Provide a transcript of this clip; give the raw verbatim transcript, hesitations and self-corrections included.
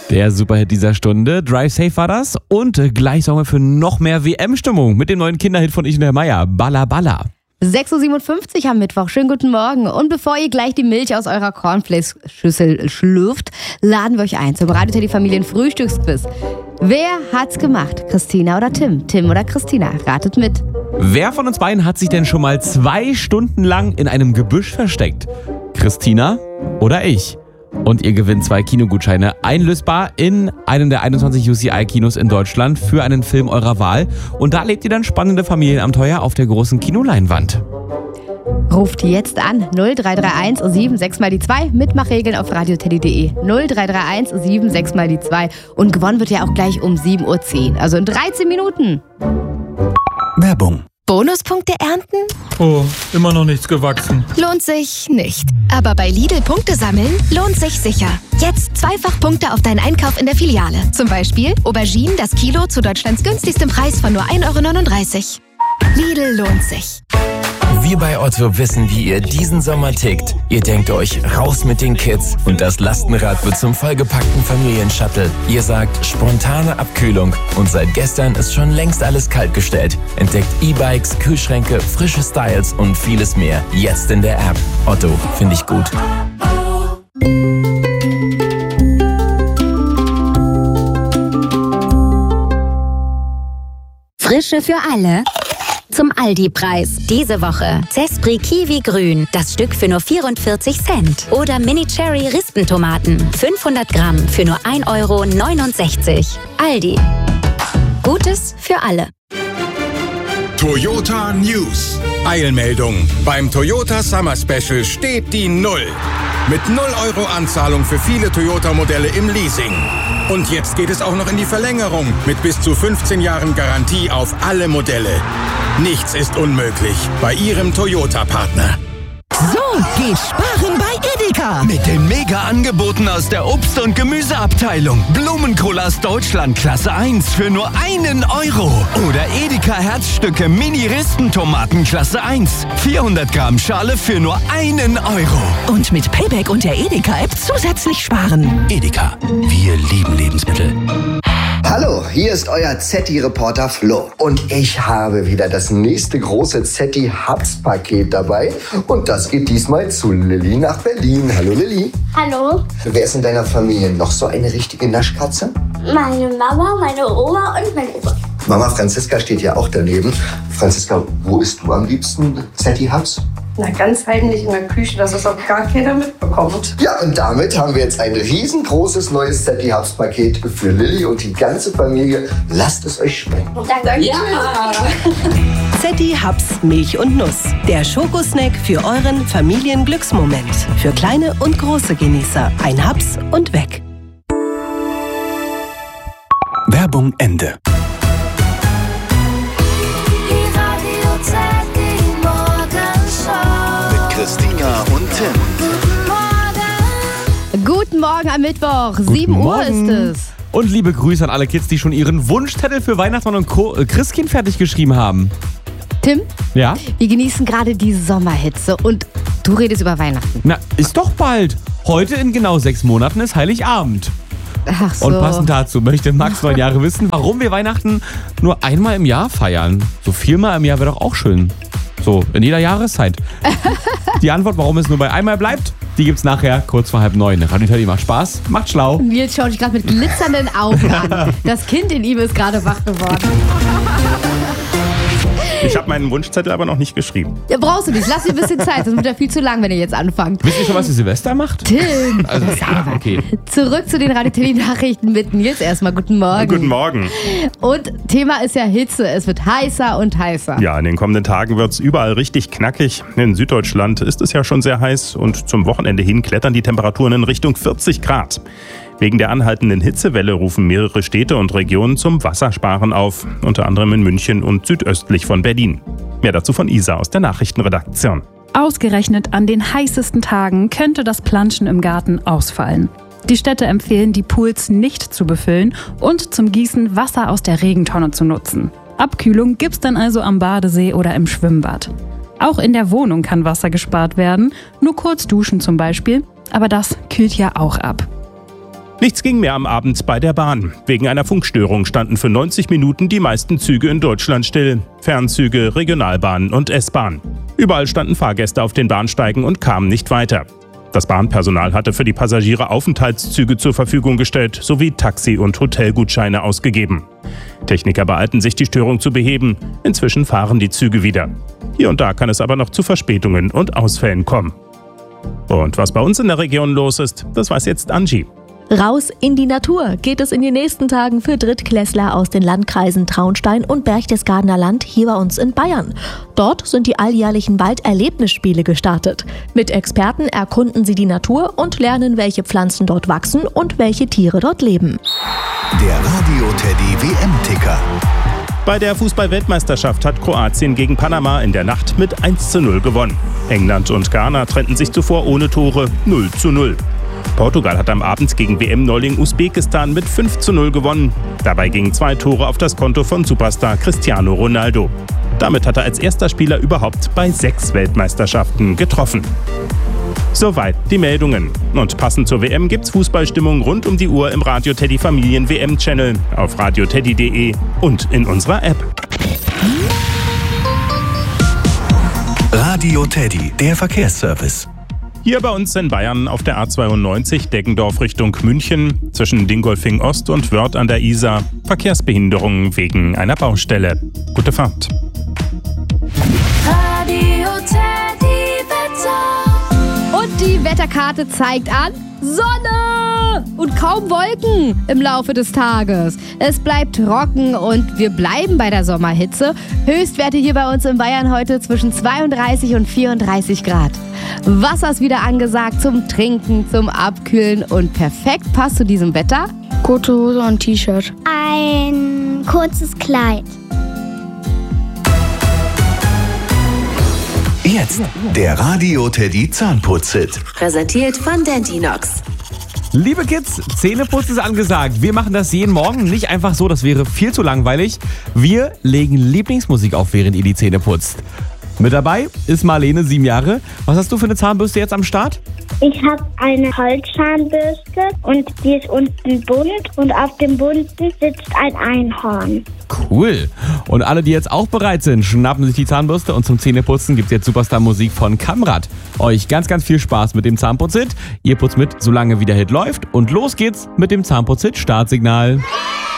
Der Superhit dieser Stunde, Drive Safe war das. Und gleich sorgen wir für noch mehr W M-Stimmung mit dem neuen Kinderhit von Ich und der Meier, Balla Balla. sechs Uhr siebenundfünfzig am Mittwoch. Schönen guten Morgen. Und bevor ihr gleich die Milch aus eurer Cornflakes-Schüssel schlürft, laden wir euch ein zum Radio Teddy Familien Frühstücksquiz. Wer hat's gemacht? Christina oder Tim? Tim oder Christina? Ratet mit. Wer von uns beiden hat sich denn schon mal zwei Stunden lang in einem Gebüsch versteckt? Christina oder ich? Und ihr gewinnt zwei Kinogutscheine, einlösbar in einem der einundzwanzig U C I-Kinos in Deutschland für einen Film eurer Wahl. Und da erlebt ihr dann spannende Familienabenteuer auf der großen Kinoleinwand. Ruft jetzt an null drei drei eins sieben sechs mal die zwei. Mitmachregeln auf radioteddy punkt de. null drei drei eins sieben sechs mal die zwei. Und gewonnen wird ja auch gleich um sieben Uhr zehn. Also in dreizehn Minuten. Werbung. Bonuspunkte ernten? Oh, immer noch nichts gewachsen. Lohnt sich nicht. Aber bei Lidl Punkte sammeln lohnt sich sicher. Jetzt zweifach Punkte auf deinen Einkauf in der Filiale. Zum Beispiel Auberginen das Kilo zu Deutschlands günstigstem Preis von nur ein Euro neununddreißig. Lidl lohnt sich. Wir bei Otto wissen, wie ihr diesen Sommer tickt. Ihr denkt euch, raus mit den Kids und das Lastenrad wird zum vollgepackten Familienshuttle. Ihr sagt, spontane Abkühlung und seit gestern ist schon längst alles kaltgestellt. Entdeckt E-Bikes, Kühlschränke, frische Styles und vieles mehr. Jetzt in der App. Otto, finde ich gut. Frische für alle. Zum Aldi-Preis. Diese Woche Zespri Kiwi Grün, das Stück für nur vierundvierzig Cent. Oder Mini Cherry Rispentomaten, fünfhundert Gramm für nur ein Euro neunundsechzig. Aldi. Gutes für alle. Toyota News. Eilmeldung. Beim Toyota Summer Special steht die Null. Mit null Euro Anzahlung für viele Toyota-Modelle im Leasing. Und jetzt geht es auch noch in die Verlängerung mit bis zu fünfzehn Jahren Garantie auf alle Modelle. Nichts ist unmöglich bei Ihrem Toyota-Partner. So geht sparen bei Edeka. Mit den Mega-Angeboten aus der Obst- und Gemüseabteilung. Blumenkohl aus Deutschland Klasse eins für nur einen Euro. Oder Edeka Herzstücke Mini-Rispentomaten Klasse eins. vierhundert Gramm Schale für nur einen Euro. Und mit Payback und der Edeka-App zusätzlich sparen. Edeka, wir lieben Lebensmittel. Hallo, hier ist euer Zetti-Reporter Flo. Und ich habe wieder das nächste große Zetti-Hubs-Paket dabei. Und das geht diesmal zu Lilly nach Berlin. Hallo Lilly. Hallo. Wer ist in deiner Familie noch so eine richtige Naschkatze? Meine Mama, meine Oma und mein Opa. Mama Franziska steht ja auch daneben. Franziska, wo isst du am liebsten Zetti-Hubs? Na, ganz heimlich in der Küche, dass es auch gar keiner mitbekommt. Ja, und damit haben wir jetzt ein riesengroßes neues Zetti-Hubs-Paket für Lilly und die ganze Familie. Lasst es euch schmecken. Danke. Ja. Zetti Hubs Milch und Nuss. Der Schokosnack für euren Familienglücksmoment. Für kleine und große Genießer. Ein Hubs und weg. Werbung Ende. Christina und Tim. Guten Morgen am Mittwoch. sieben Uhr ist es. Und liebe Grüße an alle Kids, die schon ihren Wunschzettel für Weihnachtsmann und Co. äh, Christkind fertig geschrieben haben. Tim, Ja? wir genießen gerade die Sommerhitze und du redest über Weihnachten. Na, ist doch bald. Heute in genau sechs Monaten ist Heiligabend. Ach so. Und passend dazu möchte Max neun Jahre wissen, warum wir Weihnachten nur einmal im Jahr feiern. So viermal im Jahr wäre doch auch schön. So, in jeder Jahreszeit. Die Antwort, warum es nur bei einmal bleibt, die gibt's nachher kurz vor halb neun. Radio Teddy macht Spaß, macht schlau. Nils schaut dich gerade mit glitzernden Augen an. Das Kind in ihm ist gerade wach geworden. Ich habe meinen Wunschzettel aber noch nicht geschrieben. Ja, brauchst du nicht. Lass dir ein bisschen Zeit. Das wird ja viel zu lang, wenn ihr jetzt anfangt. Wisst ihr schon, was ihr Silvester macht? Tim. Also, ja, okay. Zurück zu den Radio Teddy Nachrichten mit Nils. Erstmal guten Morgen. Guten Morgen. Und Thema ist ja Hitze. Es wird heißer und heißer. Ja, in den kommenden Tagen wird es überall richtig knackig. In Süddeutschland ist es ja schon sehr heiß und zum Wochenende hin klettern die Temperaturen in Richtung vierzig Grad. Wegen der anhaltenden Hitzewelle rufen mehrere Städte und Regionen zum Wassersparen auf, unter anderem in München und südöstlich von Berlin. Mehr dazu von Isa aus der Nachrichtenredaktion. Ausgerechnet an den heißesten Tagen könnte das Planschen im Garten ausfallen. Die Städte empfehlen, die Pools nicht zu befüllen und zum Gießen Wasser aus der Regentonne zu nutzen. Abkühlung gibt's dann also am Badesee oder im Schwimmbad. Auch in der Wohnung kann Wasser gespart werden, nur kurz duschen zum Beispiel, aber das kühlt ja auch ab. Nichts ging mehr am Abend bei der Bahn. Wegen einer Funkstörung standen für neunzig Minuten die meisten Züge in Deutschland still. Fernzüge, Regionalbahnen und S-Bahn. Überall standen Fahrgäste auf den Bahnsteigen und kamen nicht weiter. Das Bahnpersonal hatte für die Passagiere Aufenthaltszüge zur Verfügung gestellt sowie Taxi- und Hotelgutscheine ausgegeben. Techniker beeilten sich, die Störung zu beheben. Inzwischen fahren die Züge wieder. Hier und da kann es aber noch zu Verspätungen und Ausfällen kommen. Und was bei uns in der Region los ist, das weiß jetzt Angie. Raus in die Natur geht es in den nächsten Tagen für Drittklässler aus den Landkreisen Traunstein und Berchtesgadener Land hier bei uns in Bayern. Dort sind die alljährlichen Walderlebnisspiele gestartet. Mit Experten erkunden sie die Natur und lernen, welche Pflanzen dort wachsen und welche Tiere dort leben. Der Radio-Teddy W M-Ticker. Bei der Fußball-Weltmeisterschaft hat Kroatien gegen Panama in der Nacht mit eins zu null gewonnen. England und Ghana trennten sich zuvor ohne Tore null zu null. Portugal hat am Abend gegen W M-Neuling Usbekistan mit fünf zu null gewonnen. Dabei gingen zwei Tore auf das Konto von Superstar Cristiano Ronaldo. Damit hat er als erster Spieler überhaupt bei sechs Weltmeisterschaften getroffen. Soweit die Meldungen. Und passend zur W M gibt's Fußballstimmung rund um die Uhr im Radio Teddy Familien W M-Channel, auf radioteddy punkt de und in unserer App. Radio Teddy, der Verkehrsservice. Hier bei uns in Bayern auf der A zweiundneunzig Deggendorf Richtung München zwischen Dingolfing Ost und Wörth an der Isar Verkehrsbehinderungen wegen einer Baustelle. Gute Fahrt. Radio Teddy Wetter. Und die Wetterkarte zeigt an Sonne und kaum Wolken im Laufe des Tages. Es bleibt trocken und wir bleiben bei der Sommerhitze. Höchstwerte hier bei uns in Bayern heute zwischen zweiunddreißig und vierunddreißig Grad. Wasser ist wieder angesagt zum Trinken, zum Abkühlen und perfekt passt zu diesem Wetter. Kurze Hose und T-Shirt. Ein kurzes Kleid. Jetzt der Radio Teddy Zahnputz-Hit. Präsentiert von Dentinox. Liebe Kids, Zähneputzen ist angesagt. Wir machen das jeden Morgen. Nicht einfach so, das wäre viel zu langweilig. Wir legen Lieblingsmusik auf, während ihr die Zähne putzt. Mit dabei ist Marlene, sieben Jahre. Was hast du für eine Zahnbürste jetzt am Start? Ich habe eine Holzzahnbürste und die ist unten bunt und auf dem bunten sitzt ein Einhorn. Cool. Und alle, die jetzt auch bereit sind, schnappen sich die Zahnbürste und zum Zähneputzen gibt es jetzt Superstar-Musik von Kamrat. Euch ganz, ganz viel Spaß mit dem Zahnputz-Hit. Ihr putzt mit, solange wie der Hit läuft. Und los geht's mit dem Zahnputz-Hit Startsignal.